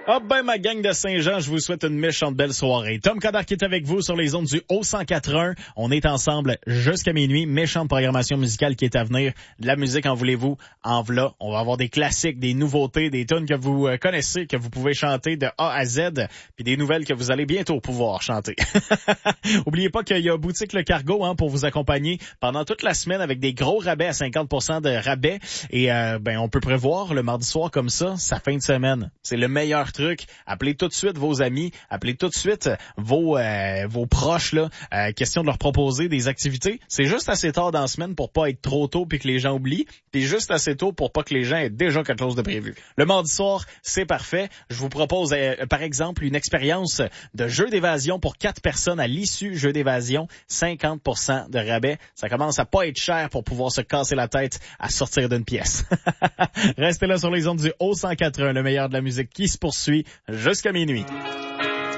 Ah ben, ma gang de Saint-Jean, je vous souhaite une méchante belle soirée. Tom Coderre qui est avec vous sur les ondes du Haut-104.1. On est ensemble jusqu'à minuit. Méchante programmation musicale qui est à venir. De la musique, en voulez-vous? En v'là. On va avoir des classiques, des nouveautés, des tunes que vous connaissez, que vous pouvez chanter de A à Z, puis des nouvelles que vous allez bientôt pouvoir chanter. Oubliez pas qu'il y a Boutique Le Cargo pour vous accompagner pendant toute la semaine avec des gros rabais à 50% de rabais. Et on peut prévoir le mardi soir comme ça, sa fin de semaine. C'est le meilleur truc. Appelez tout de suite vos amis, appelez tout de suite vos proches là, question de leur proposer des activités. C'est juste assez tard dans la semaine pour pas être trop tôt puis que les gens oublient, puis juste assez tôt pour pas que les gens aient déjà quelque chose de prévu. Le mardi soir, c'est parfait. Je vous propose par exemple une expérience de jeu d'évasion pour 4 personnes à l'issue jeu d'évasion, 50% de rabais. Ça commence à pas être cher pour pouvoir se casser la tête à sortir d'une pièce. Restez là sur les ondes du Haut-104.1, le meilleur de la musique qui se poursuit jusqu'à minuit.